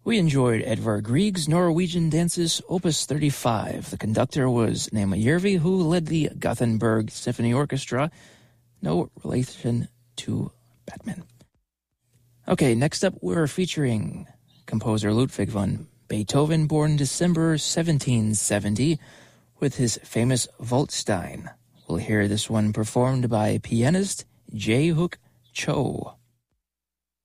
We enjoyed Edvard Grieg's Norwegian Dances, Opus 35. The conductor was Nema Järvi, who led the Gothenburg Symphony Orchestra. No relation to Batman. Okay, next up we're featuring composer Ludwig van Beethoven, born December 1770, with his famous Waldstein. We'll hear this one performed by pianist Jae-Hook Cho.